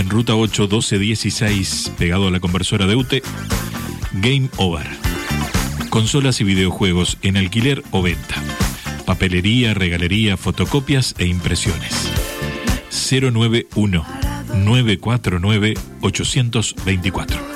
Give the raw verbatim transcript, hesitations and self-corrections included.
en Ruta ocho, doce dieciséis, pegado a la conversora de U T E. Game Over. Consolas y videojuegos en alquiler o venta. Papelería, regalería, fotocopias e impresiones. cero nueve uno, nueve cuatro nueve, ocho dos cuatro.